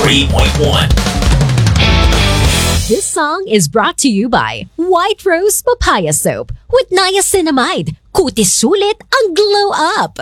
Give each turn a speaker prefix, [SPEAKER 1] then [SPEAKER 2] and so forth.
[SPEAKER 1] 93.1.
[SPEAKER 2] This song is brought to you by White Rose Papaya Soap with niacinamide. Kutis sulit ang glow up.